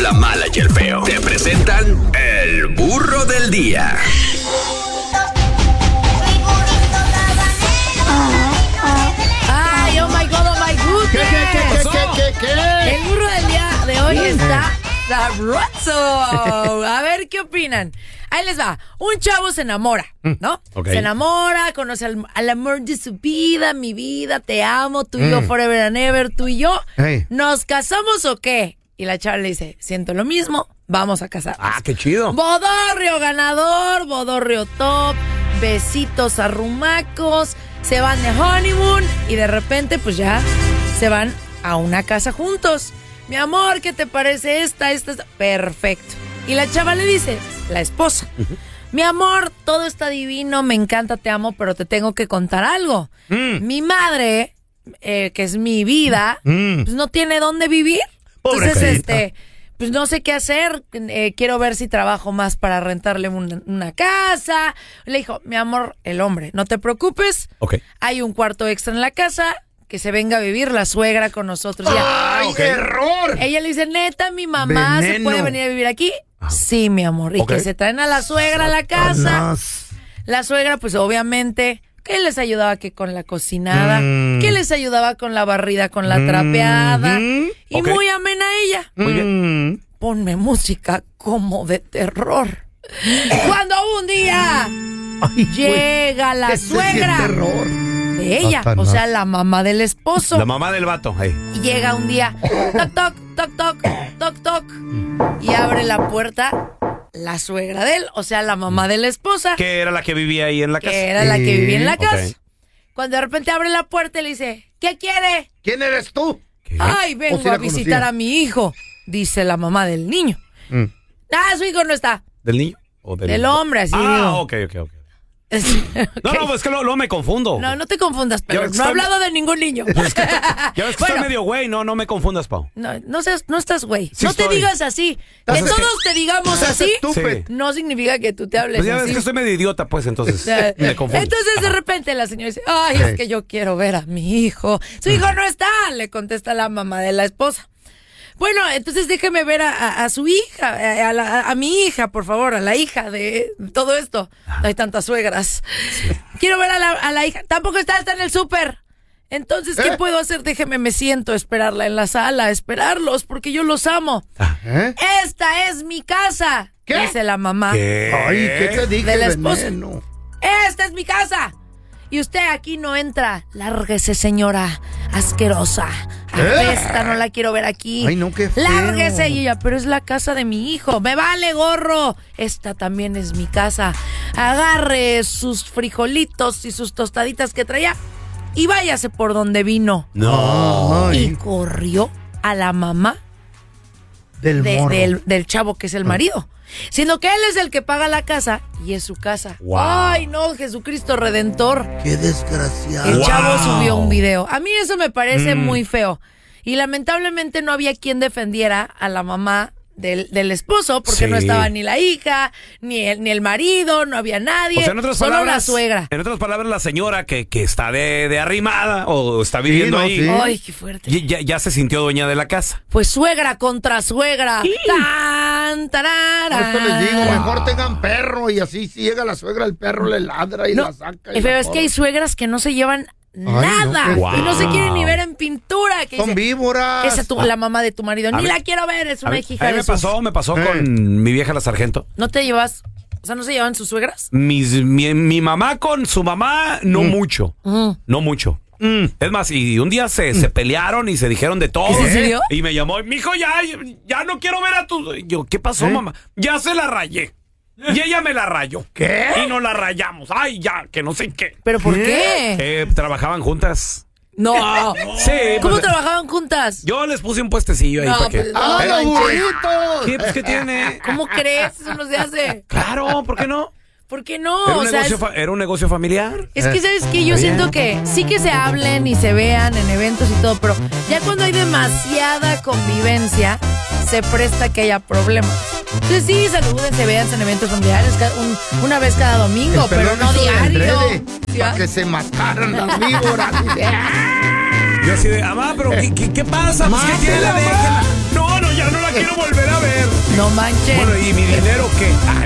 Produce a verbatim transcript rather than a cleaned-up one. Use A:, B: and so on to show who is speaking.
A: la mala y el feo. Te presentan el burro del día.
B: Ay, oh my God, oh my goodness.
C: ¿Qué, qué, qué, qué, qué, qué?
B: El burro del día de hoy está sabroso. A ver, ¿qué opinan? Ahí les va. Un chavo se enamora, ¿no?
C: Okay.
B: Se enamora, conoce al, al amor de su vida, mi vida, te amo, tú y yo forever and ever, tú y yo.
C: Hey.
B: ¿Nos casamos o qué? Y la chava le dice, siento lo mismo, vamos a casarnos.
C: Ah, qué chido.
B: Bodorrio ganador, bodorrio top, besitos arrumacos, se van de honeymoon y de repente pues ya se van a una casa juntos. Mi amor, ¿qué te parece esta? Esta, esta? Perfecto. Y la chava le dice, la esposa, uh-huh. Mi amor, todo está divino, me encanta, te amo, pero te tengo que contar algo. Mm. Mi madre, eh, que es mi vida, mm. pues no tiene dónde vivir.
C: Pobre
B: Entonces,
C: carita.
B: este, pues no sé qué hacer. Eh, quiero ver si trabajo más para rentarle una, una casa. Le dijo, mi amor, el hombre, no te preocupes.
C: Okay.
B: Hay un cuarto extra en la casa. Que se venga a vivir la suegra con nosotros.
C: ¡Ay,
B: okay.
C: error!
B: Ella le dice, neta, mi mamá
C: Veneno.
B: se puede venir a vivir aquí. Ah. Sí, mi amor. Y
C: okay.
B: que se traen a la suegra a la casa. La suegra, pues obviamente, ¿qué les ayudaba que con la cocinada? Mm. ¿Qué les ayudaba con la barrida, con la trapeada? Mm. Y okay. muy amena ella.
C: Muy bien.
B: Mm. Ponme música como de terror. Cuando un día Ay, llega wey. la suegra.
C: Es terror.
B: De ella, Satanás. O sea, la mamá del esposo.
C: La mamá del vato, hey.
B: Y llega un día, toc, toc, toc, toc, toc, toc, y abre la puerta la suegra de él, o sea, la mamá de la esposa.
C: Que era la que vivía ahí en la casa.
B: Que era la que vivía en la casa.
C: Okay.
B: Cuando de repente abre la puerta y le dice, ¿qué quiere?
C: ¿Quién eres tú? ¿Qué?
B: Ay, vengo si a visitar conocía. a mi hijo, dice la mamá del niño. Mm. Ah, su hijo no está.
C: ¿Del niño? ¿O del,
B: del hombre, así
C: ah,
B: digo.
C: Ah, ok, ok, ok. Okay. No, no, es que luego me confundo.
B: No, no te confundas, pero no he hablado de ningún niño.
C: Ya ves que, ya ves que bueno, estoy medio güey, no, no me confundas, Pau.
B: No, no, seas, no estás güey.
C: Sí
B: no
C: estoy.
B: te digas así. Que todos que... te digamos así,
C: sí.
B: no significa que tú te hables
C: pues ya
B: así.
C: ves que estoy medio idiota, pues, entonces me confundo.
B: Entonces, de repente, la señora dice, ay, sí. es que yo quiero ver a mi hijo. Su hijo no está, le contesta la mamá de la esposa. Bueno, entonces déjeme ver a, a, a su hija, a, a, la, a mi hija, por favor, a la hija de todo esto. No hay tantas suegras. Sí. Quiero ver a la, a la hija. Tampoco está, está en el súper. Entonces, ¿qué ¿Eh? puedo hacer? Déjeme, me siento, esperarla en la sala, esperarlos, porque yo los amo. ¿Eh? Esta es mi casa, ¿Qué? dice la mamá.
C: ¿Qué? Ay, ¿qué te dije,
B: de la esposa.
C: Veneno?
B: Esta es mi casa. Y usted aquí no entra. Lárguese, señora asquerosa. Apesta, ¿Eh? no la quiero ver aquí.
C: Ay, no, qué feo.
B: Lárguese, y ella, pero es la casa de mi hijo. Me vale gorro. Esta también es mi casa. Agarre sus frijolitos y sus tostaditas que traía y váyase por donde vino.
C: No.
B: Y corrió a la mamá
C: del,
B: de, del, del chavo que es el marido. Sino que él es el que paga la casa y es su casa.
C: Wow.
B: Ay, no, Jesucristo Redentor.
C: Qué desgraciado.
B: El
C: wow.
B: chavo subió un video. A mí eso me parece mm. muy feo. Y lamentablemente no había quien defendiera a la mamá del, del esposo, porque sí. no estaba ni la hija, ni el, ni el marido, no había nadie.
C: O sea, en otras
B: solo
C: palabras,
B: la suegra.
C: En otras palabras, la señora que, que está de, de arrimada o está viviendo sí, no, ahí.
B: Sí. Ay, qué fuerte.
C: Ya, ya se sintió dueña de la casa.
B: Pues suegra contra suegra. Sí. Tan, tarara.
D: Por eso les digo, mejor tengan perro y así si llega la suegra, el perro le ladra y
B: no,
D: la saca.
B: Y pero es que hay suegras que no se llevan Ay, nada no, wow. y no se quieren ni ver en pintura que
D: son
B: dice,
D: víboras.
B: esa es tu, la mamá de tu marido,
C: a
B: ni
C: mí,
B: la quiero ver, es una hija
C: a mí
B: de
C: me
B: sus...
C: pasó, me pasó eh. con mi vieja la sargento.
B: ¿No te llevas, o sea, no se llevan sus suegras?
C: Mis, mi, mi mamá con su mamá, no mm. mucho, mm. no mucho. Mm. Es más, y un día se, mm. se pelearon y se dijeron de todo.
B: ¿En serio?
C: Y me llamó, mijo, ya, ya no quiero ver a tu... Yo, ¿qué pasó, ¿Eh? mamá? Ya se la rayé. Y ella me la rayó.
D: ¿Qué?
C: Y nos la rayamos. Ay, ya, que no sé qué.
B: ¿Pero por qué?
C: Eh, trabajaban juntas.
B: No.
C: Sí.
B: ¿Cómo
C: pues,
B: trabajaban juntas?
C: Yo les puse un puestecillo ahí
B: no,
C: para que...
B: Pues, ¡ay,
D: ¡Ay, bonito!
C: ¿Qué, pues, ¿qué tiene?
B: ¿Cómo crees? Eso no se hace.
C: Claro, ¿por qué no?
B: ¿Por qué no?
C: Era un,
B: o sea,
C: negocio,
B: es,
C: fa- era un negocio familiar.
B: Es que, ¿sabes qué? Yo siento que sí que se hablen y se vean en eventos y todo, pero ya cuando hay demasiada convivencia, se presta que haya problemas. Entonces sí, salúdense, véanse en eventos familiares un, una vez cada domingo, pero no diario.
D: Para que se mataran las víboras.
C: Yo así de, mamá, pero ¿qué, qué, qué pasa? Pues, ¿qué tiene la déjala? No, no, ya no la quiero volver a ver.
B: No manches.
C: Bueno, ¿y mi dinero qué?